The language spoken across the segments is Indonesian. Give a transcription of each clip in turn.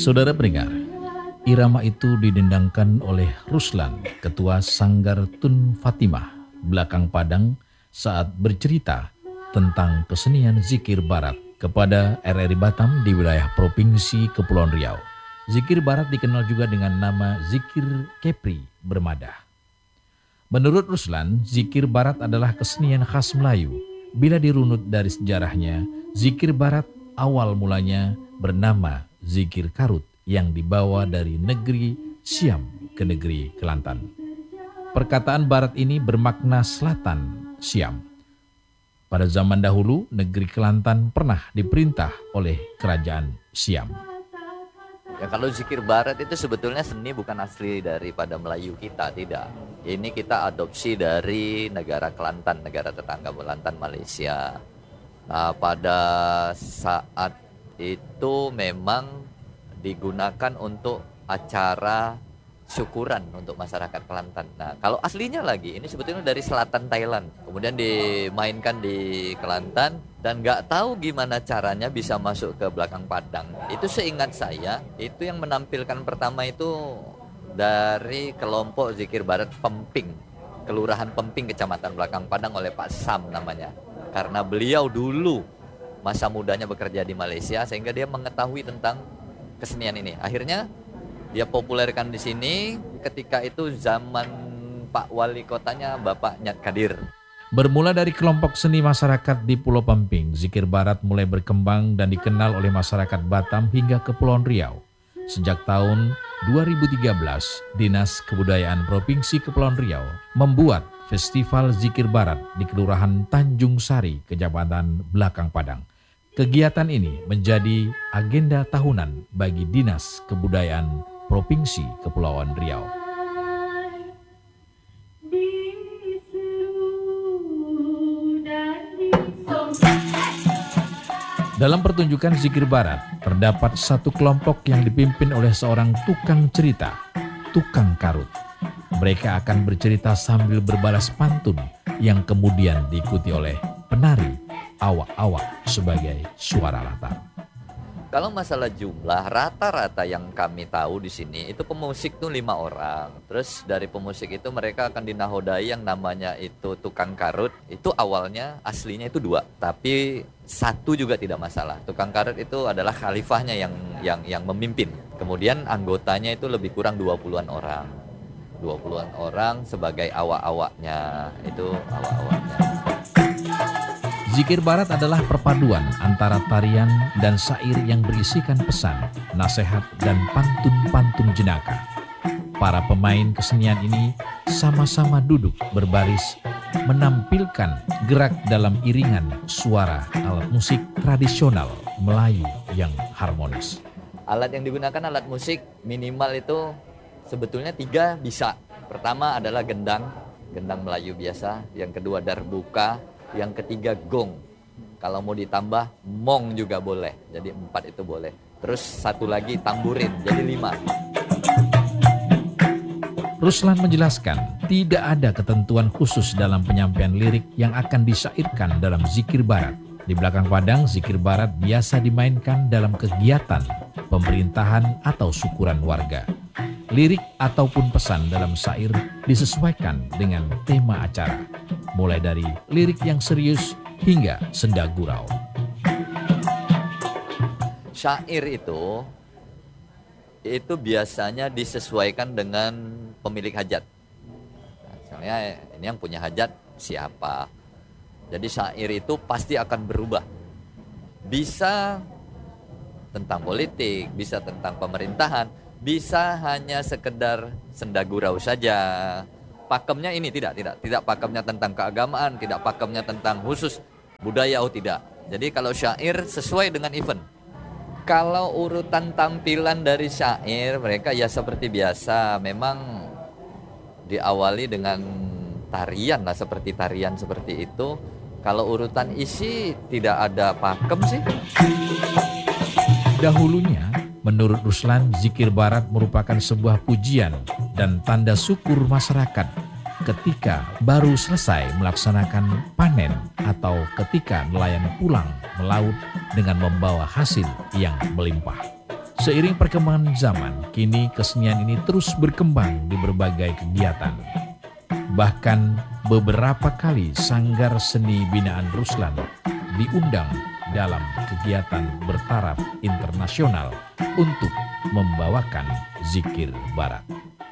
Saudara pendengar, irama itu didendangkan oleh Ruslan, Ketua Sanggar Tun Fatimah, Belakang Padang, saat bercerita tentang kesenian zikir barat kepada RRI Batam di wilayah Provinsi Kepulauan Riau. Zikir barat dikenal juga dengan nama zikir kepri bermadah. Menurut Ruslan, zikir barat adalah kesenian khas Melayu. Bila dirunut dari sejarahnya, zikir barat awal mulanya bernama zikir karut yang dibawa dari negeri Siam ke negeri Kelantan. Perkataan barat ini bermakna selatan Siam. Pada zaman dahulu, negeri Kelantan pernah diperintah oleh kerajaan Siam. Ya, kalau zikir barat itu sebetulnya seni bukan asli daripada Melayu kita, tidak. Ini kita adopsi dari negara Kelantan, negara tetangga Kelantan, Malaysia. Nah, pada saat itu memang digunakan untuk acara syukuran untuk masyarakat Kelantan. Nah, kalau aslinya lagi, ini sebetulnya dari selatan Thailand. Kemudian dimainkan di Kelantan dan nggak tahu gimana caranya bisa masuk ke Belakang Padang. Itu seingat saya, itu yang menampilkan pertama itu dari kelompok zikir barat Pemping, Kelurahan Pemping, Kecamatan Belakang Padang oleh Pak Sam namanya. Karena beliau dulu masa mudanya bekerja di Malaysia sehingga dia mengetahui tentang kesenian ini. Akhirnya dia populerkan di sini ketika itu zaman Pak Wali Kotanya Bapak Nyat Kadir. Bermula dari kelompok seni masyarakat di Pulau Pemping, zikir barat mulai berkembang dan dikenal oleh masyarakat Batam hingga Kepulauan Riau. Sejak tahun 2013, Dinas Kebudayaan Provinsi Kepulauan Riau membuat Festival Zikir Barat di Kelurahan Tanjung Sari, Kecamatan Belakang Padang. Kegiatan ini menjadi agenda tahunan bagi Dinas Kebudayaan Provinsi Kepulauan Riau. Dalam pertunjukan zikir barat, terdapat satu kelompok yang dipimpin oleh seorang tukang cerita, tukang karut. Mereka akan bercerita sambil berbalas pantun yang kemudian diikuti oleh penari awak-awak sebagai suara latar. Kalau masalah jumlah, rata-rata yang kami tahu di sini itu pemusik tuh 5 orang. Terus dari pemusik itu mereka akan dinahodai yang namanya itu tukang karut. Itu awalnya aslinya itu 2, tapi 1 juga tidak masalah. Tukang karut itu adalah khalifahnya yang memimpin. Kemudian anggotanya itu lebih kurang 20-an orang. 20-an orang sebagai awak-awaknya. Itu awak-awaknya. Zikir barat adalah perpaduan antara tarian dan syair yang berisikan pesan, nasihat, dan pantun-pantun jenaka. Para pemain kesenian ini sama-sama duduk berbaris, menampilkan gerak dalam iringan suara alat musik tradisional Melayu yang harmonis. Alat yang digunakan alat musik minimal itu sebetulnya 3 bisa. Pertama adalah gendang Melayu biasa. Yang kedua darbuka. Yang ketiga gong. Kalau mau ditambah mong juga boleh. Jadi 4 itu boleh. Terus 1 lagi tamburin. Jadi 5. Ruslan menjelaskan tidak ada ketentuan khusus dalam penyampaian lirik yang akan disyairkan dalam zikir barat. Di Belakang Padang, zikir barat biasa dimainkan dalam kegiatan pemerintahan atau syukuran warga. Lirik ataupun pesan dalam syair disesuaikan dengan tema acara, mulai dari lirik yang serius hingga senda gurau. Syair itu biasanya disesuaikan dengan pemilik hajat. Misalnya ini yang punya hajat siapa. Jadi syair itu pasti akan berubah. Bisa tentang politik, bisa tentang pemerintahan, bisa hanya sekedar senda gurau saja. Pakemnya ini tidak pakemnya tentang keagamaan, tidak pakemnya tentang khusus budaya, tidak. Jadi kalau syair sesuai dengan event. Kalau urutan tampilan dari syair mereka ya seperti biasa, memang diawali dengan tarian lah, seperti tarian seperti itu. Kalau urutan isi tidak ada pakem sih. Dahulunya, menurut Ruslan, zikir barat merupakan sebuah pujian dan tanda syukur masyarakat ketika baru selesai melaksanakan panen atau ketika nelayan pulang melaut dengan membawa hasil yang melimpah. Seiring perkembangan zaman, kini kesenian ini terus berkembang di berbagai kegiatan. Bahkan beberapa kali Sanggar Seni Binaan Ruslan diundang dalam kegiatan bertaraf internasional untuk membawakan zikir barat.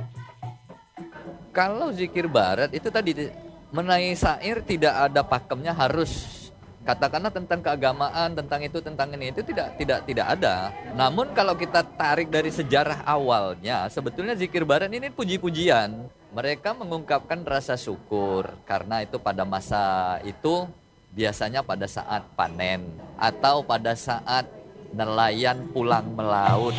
Kalau zikir barat itu tadi mengenai syair tidak ada pakemnya, harus katakanlah tentang keagamaan, tentang itu, tentang ini, itu tidak ada. Namun kalau kita tarik dari sejarah awalnya, sebetulnya zikir barat ini puji-pujian. Mereka mengungkapkan rasa syukur karena itu pada masa itu biasanya pada saat panen atau pada saat nelayan pulang melaut.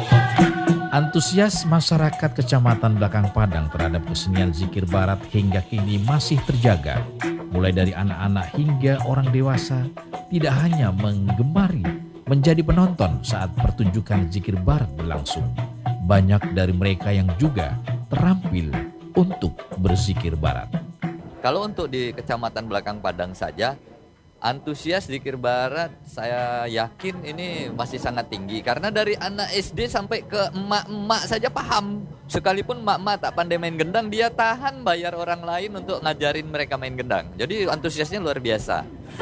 Antusias masyarakat Kecamatan Belakang Padang terhadap kesenian zikir barat hingga kini masih terjaga. Mulai dari anak-anak hingga orang dewasa tidak hanya menggemari menjadi penonton saat pertunjukan zikir barat berlangsung. Banyak dari mereka yang juga terampil untuk berzikir barat. Kalau untuk di Kecamatan Belakang Padang saja, antusias zikir barat saya yakin ini masih sangat tinggi. Karena dari anak SD sampai ke emak-emak saja paham. Sekalipun emak-emak tak pandai main gendang, dia tahan bayar orang lain untuk ngajarin mereka main gendang. Jadi antusiasnya luar biasa.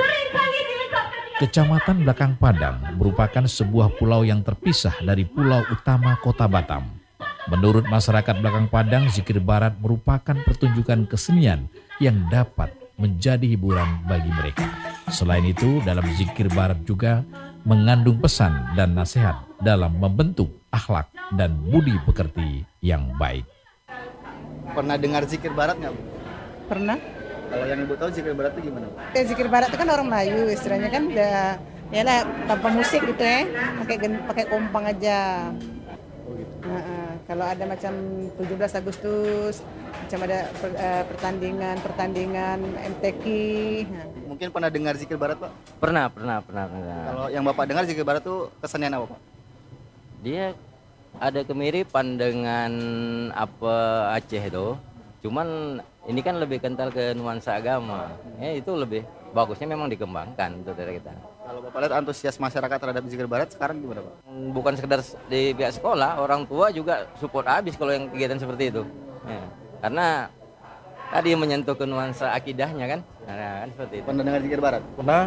Kecamatan Belakang Padang merupakan sebuah pulau yang terpisah dari pulau utama Kota Batam. Menurut masyarakat Belakang Padang, zikir barat merupakan pertunjukan kesenian yang dapat menjadi hiburan bagi mereka. Selain itu, dalam zikir barat juga mengandung pesan dan nasihat dalam membentuk akhlak dan budi pekerti yang baik. Pernah dengar zikir barat nggak, Bu? Pernah. Kalau yang Ibu tahu zikir barat itu gimana, Bu? Zikir barat itu kan orang Melayu, istilahnya kan udah ya lah tanpa musik gitu ya, pakai kompang aja. Oh gitu. Kalau ada macam 17 Agustus, macam ada pertandingan MTQ. Mungkin pernah dengar zikir barat, Pak? Pernah. Kalau yang Bapak dengar zikir barat itu kesenian apa, Pak? Dia ada kemiripan dengan apa Aceh itu. Cuman ini kan lebih kental ke nuansa agama. Itu lebih bagusnya memang dikembangkan untuk dari kita. Kalau Bapak lihat antusias masyarakat terhadap zikir barat sekarang gimana, Pak? Bukan sekedar di pihak sekolah, orang tua juga support habis kalau yang kegiatan seperti itu. Karena tadi menyentuh ke nuansa akidahnya kan. Nah, kan seperti itu. Pernah dengar zikir barat? Pernah.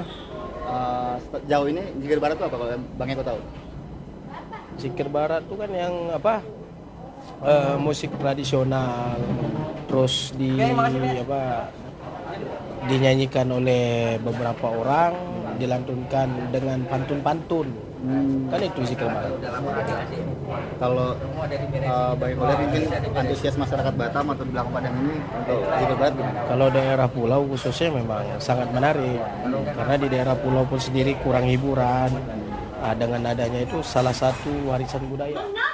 Jauh ini zikir barat itu apa kalau Bang Eko tahu? Zikir barat itu kan yang apa? Musik tradisional, terus dinyanyikan oleh beberapa orang, dilantunkan dengan pantun-pantun. Kan itu zikir barat. Kalau Bang Eko lihat mungkin antusias masyarakat Batam atau di Belakang Padang ini untuk zikir barat gimana? Kalau daerah pulau khususnya memang sangat menarik, karena di daerah pulau pun sendiri kurang hiburan. Dengan adanya itu salah satu warisan budaya.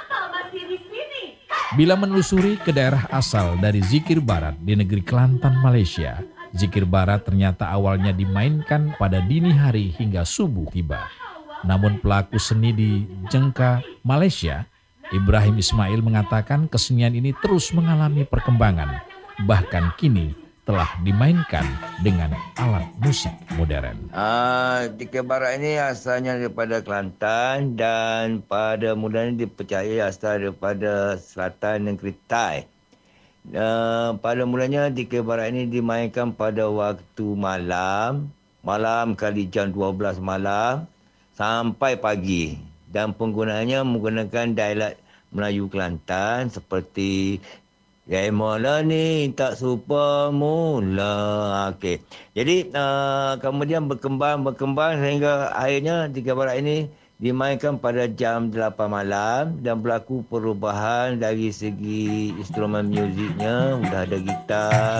Bila menelusuri ke daerah asal dari zikir barat di negeri Kelantan, Malaysia, zikir barat ternyata awalnya dimainkan pada dini hari hingga subuh tiba. Namun pelaku seni di Jengka, Malaysia, Ibrahim Ismail mengatakan kesenian ini terus mengalami perkembangan. Bahkan kini telah dimainkan dengan alat musik modern. Zikir barat ini asalnya daripada Kelantan dan pada mulanya dipercayai asal daripada selatan negeri Thai. Pada mulanya zikir barat ini dimainkan pada waktu malam kali jam 12 malam sampai pagi, dan penggunaannya menggunakan dialek Melayu Kelantan seperti ya mula ni tak serupa mula. Okey. Jadi kemudian berkembang sehingga akhirnya zikir barat ini dimainkan pada jam 8 malam dan berlaku perubahan dari segi instrumen muziknya. Sudah ada gitar.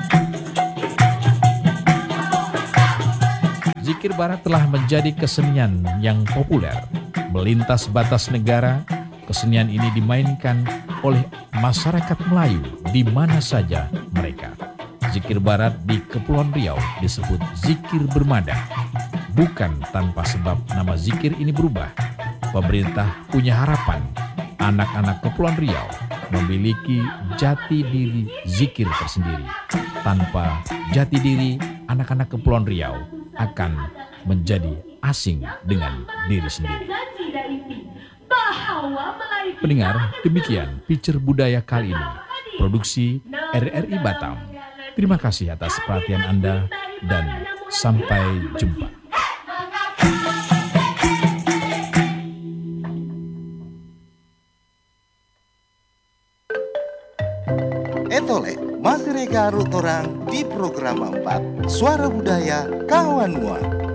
Zikir barat telah menjadi kesenian yang populer. Melintas batas negara, kesenian ini dimainkan oleh masyarakat Melayu di mana saja mereka. Zikir barat di Kepulauan Riau disebut zikir bermada. Bukan tanpa sebab nama zikir ini berubah. Pemerintah punya harapan anak-anak Kepulauan Riau memiliki jati diri zikir tersendiri. Tanpa jati diri, anak-anak Kepulauan Riau akan menjadi asing dengan diri sendiri. Pendengar, demikian Picture Budaya kali ini. Produksi RRI Batam. Terima kasih atas perhatian Anda dan sampai jumpa. Etole, masih rega arut orang di program 4 Suara Budaya Kawan Mua.